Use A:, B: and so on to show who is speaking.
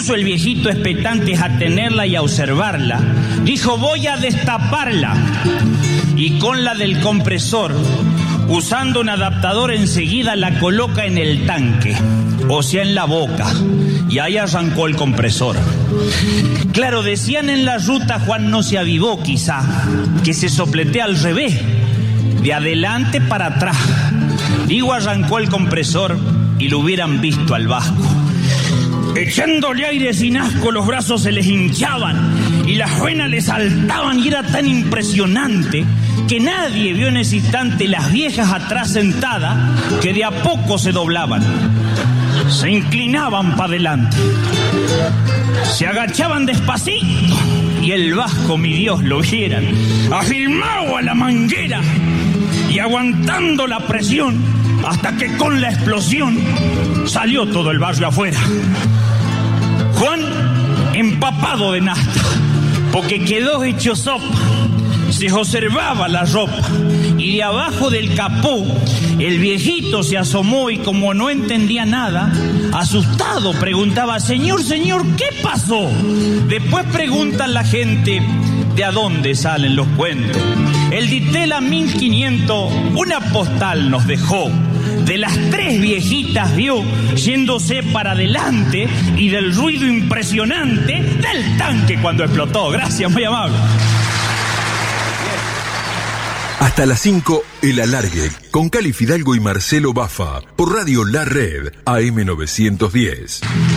A: puso el viejito expectante a tenerla y a observarla. Dijo: voy a destaparla. Y con la del compresor, usando un adaptador, enseguida la coloca en el tanque, o sea, en la boca. Y ahí arrancó el compresor. Claro, decían en la ruta, Juan no se avivó quizá, que se sopletea al revés, de adelante para atrás. Digo, arrancó el compresor y lo hubieran visto al vasco. Echándole aire sin asco, los brazos se les hinchaban y las venas le saltaban, y era tan impresionante que nadie vio en ese instante las viejas atrás sentadas, que de a poco se doblaban, se inclinaban para adelante, se agachaban despacito, y el vasco, mi Dios, lo vieran, afirmado a la manguera y aguantando la presión, hasta que con la explosión salió todo el barrio afuera. Juan empapado de nafta, porque quedó hecho sopa. Se observaba la ropa, y de abajo del capó el viejito se asomó, y como no entendía nada, asustado preguntaba: señor, ¿qué pasó? Después preguntan la gente de a dónde salen los cuentos. El Ditela 1500 una postal nos dejó. De las 3 viejitas vio yéndose para adelante, y del ruido impresionante del tanque cuando explotó. Gracias, muy amable.
B: Hasta las 5, El Alargue, con Cali Fidalgo y Marcelo Baffa, por Radio La Red, AM 910.